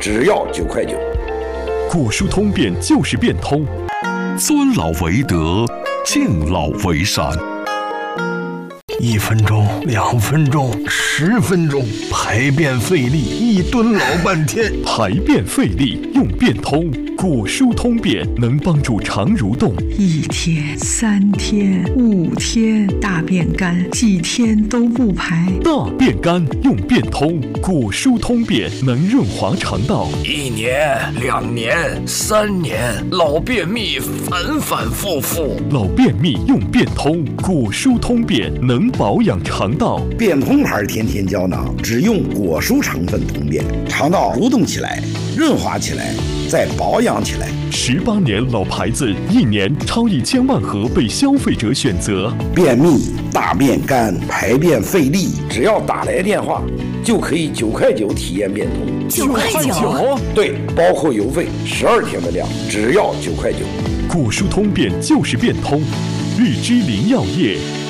只要9块9。 果蔬通便就是变通， 尊老为德，敬老为善。 1分钟、2分钟、10分钟，排便费力，1蹲老半天。 排便费力用变通，果蔬通便能帮助肠蠕动。 1天、3天、5天，大便干，几天都不排。 大便干用变通，果蔬通便能润滑肠道。 1年、2年、3年，老便秘反反复复。 老便秘用变通，果蔬通便能保养肠道。 变通牌天天胶囊只用果蔬成分通便，肠道蠕动起来，润滑起来，再保养起来。 18年老牌子，1年超1000万盒被消费者选择。 便秘、大便干、排便费力，只要打来电话，就可以9块9体验变通。 9块9？ 对，包括邮费，12天的量，只要9块9。 果蔬通便就是变通，日之林药业。